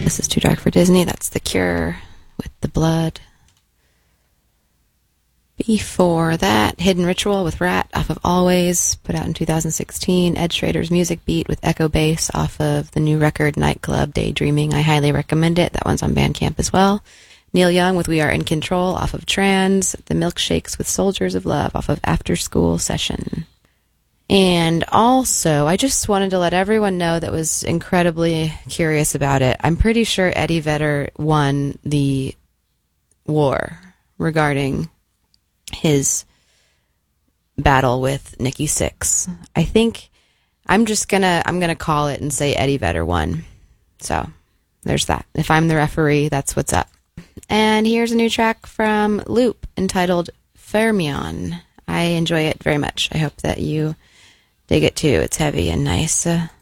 This Is Too Dark for Disney. That's The Cure with The Blood. Before that, Hidden Ritual with Rat off of Always, put out in 2016. Ed Schrader's Music Beat with Echo Bass off of the new record Nightclub Daydreaming. I highly recommend it. That one's on Bandcamp as well. Neil Young with We Are in Control off of Trans. The Milkshakes with Soldiers of Love off of After School Session. And also, I just wanted to let everyone know that was incredibly curious about it. I'm pretty sure Eddie Vedder won the war regarding his battle with Nikki Sixx. I think I'm gonna call it and say Eddie Vedder won. So there's that. If I'm the referee, that's what's up. And here's a new track from Loop entitled Fermion. I enjoy it very much. I hope that you dig it too. It's heavy and nice.